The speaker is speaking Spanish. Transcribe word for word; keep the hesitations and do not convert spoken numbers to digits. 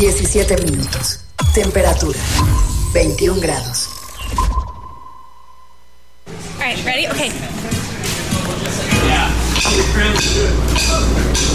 diecisiete minutos. Temperatura, veintiún grados. All right, ready? Okay.